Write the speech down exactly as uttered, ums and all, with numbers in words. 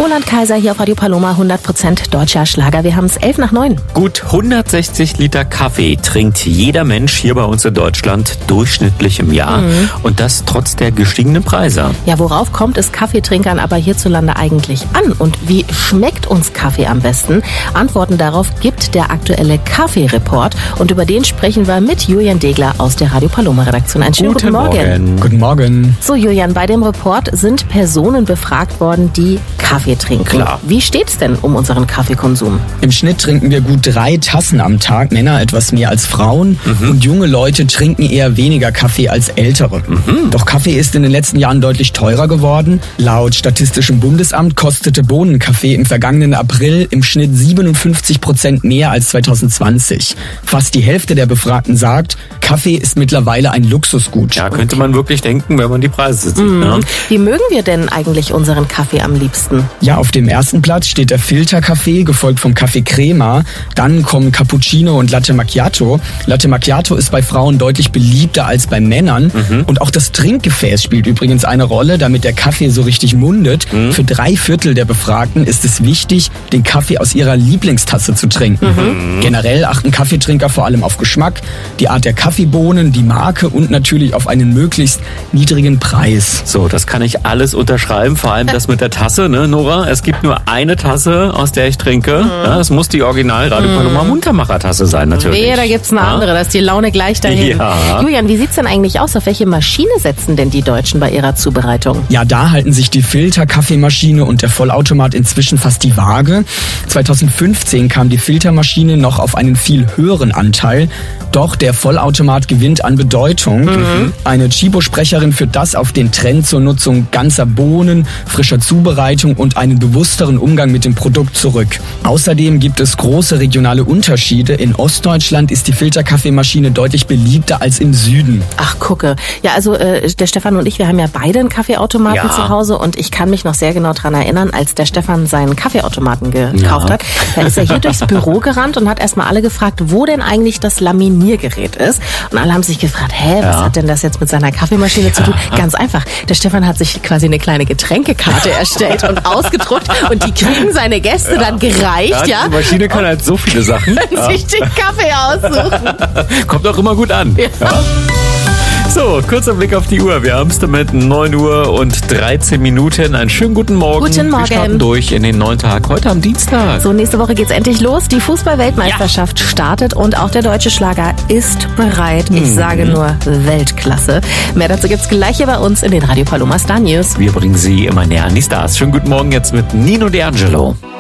Roland Kaiser hier auf Radio Paloma, hundert Prozent deutscher Schlager. Wir haben es elf nach neun. Gut hundertsechzig Liter Kaffee trinkt jeder Mensch hier bei uns in Deutschland durchschnittlich im Jahr. Mhm. Und das trotz der gestiegenen Preise. Ja, worauf kommt es Kaffeetrinkern aber hierzulande eigentlich an? Und wie schmeckt uns Kaffee am besten? Antworten darauf gibt der aktuelle Kaffee-Report. Und über den sprechen wir mit Julian Degler aus der Radio Paloma-Redaktion. Einen schönen guten, guten Morgen. Morgen. Guten Morgen. So, Julian, bei dem Report sind Personen befragt worden, die Kaffee trinken. Klar. Wie steht es denn um unseren Kaffeekonsum? Im Schnitt trinken wir gut drei Tassen am Tag, Männer etwas mehr als Frauen. Mhm. Und junge Leute trinken eher weniger Kaffee als ältere. Mhm. Doch Kaffee ist in den letzten Jahren deutlich teurer geworden. Laut Statistischem Bundesamt kostete Bohnenkaffee im vergangenen April im Schnitt siebenundfünfzig Prozent mehr als zwanzig zwanzig. Fast die Hälfte der Befragten sagt, Kaffee ist mittlerweile ein Luxusgut. Ja, könnte man wirklich denken, wenn man die Preise sieht. Mhm. Ne? Wie mögen wir denn eigentlich unseren Kaffee am liebsten? Ja, auf dem ersten Platz steht der Filterkaffee, gefolgt vom Kaffee Crema. Dann kommen Cappuccino und Latte Macchiato. Latte Macchiato ist bei Frauen deutlich beliebter als bei Männern. Mhm. Und auch das Trinkgefäß spielt übrigens eine Rolle, damit der Kaffee so richtig mundet. Mhm. Für drei Viertel der Befragten ist es wichtig, den Kaffee aus ihrer Lieblingstasse zu trinken. Mhm. Generell achten Kaffeetrinker vor allem auf Geschmack, die Art der Kaffeebohnen, die Marke und natürlich auf einen möglichst niedrigen Preis. So, das kann ich alles unterschreiben, vor allem das mit der Tasse, ne, Nora? Es gibt nur eine Tasse, aus der ich trinke. Mhm. Ja, das muss die Original Radio Paloma Muntermacher-Tasse sein, natürlich. Nee, da gibt's eine ja? andere, da ist die Laune gleich dahin. Ja. Julian, wie sieht's denn eigentlich aus? Auf welche Maschine setzen denn die Deutschen bei ihrer Zubereitung? Ja, da halten sich die Filterkaffeemaschine und der Vollautomat inzwischen fast die Waage. zweitausendfünfzehn kam die Filtermaschine noch auf einen viel höheren Anteil. Doch der Vollautomat gewinnt an Bedeutung. Mhm. Eine Chibo-Sprecherin führt das auf den Trend zur Nutzung ganzer Bohnen, frischer Zubereitung und einen bewussteren Umgang mit dem Produkt zurück. Außerdem gibt es große regionale Unterschiede. In Ostdeutschland ist die Filterkaffeemaschine deutlich beliebter als im Süden. Ach, gucke. Ja, also äh, der Stefan und ich, wir haben ja beide einen Kaffeeautomaten ja. zu Hause und ich kann mich noch sehr genau daran erinnern, als der Stefan seinen Kaffeeautomaten gekauft ja. hat. Da ist er hier durchs Büro gerannt und hat erstmal alle gefragt, wo denn eigentlich das Laminiergerät ist. Und alle haben sich gefragt, hä, was ja. hat denn das jetzt mit seiner Kaffeemaschine ja. zu tun? Ganz einfach. Der Stefan hat sich quasi eine kleine Getränkekarte erstellt und ausgedruckt und die kriegen seine Gäste ja. dann gereicht. Ja, ja. Die Maschine kann halt so viele Sachen. Ja. sich den Kaffee aussuchen. Kommt auch immer gut an. Ja. Ja. So, kurzer Blick auf die Uhr. Wir haben es damit neun Uhr und dreizehn Minuten. Einen schönen guten Morgen. Guten Morgen. Wir starten durch in den neuen Tag. Heute am Dienstag. So, nächste Woche geht's endlich los. Die Fußball-Weltmeisterschaft ja. startet und auch der deutsche Schlager ist bereit. Ich mhm. sage nur Weltklasse. Mehr dazu gibt's gleich hier bei uns in den Radio Paloma Star News. Wir bringen Sie immer näher an die Stars. Schönen guten Morgen jetzt mit Nino D'Angelo.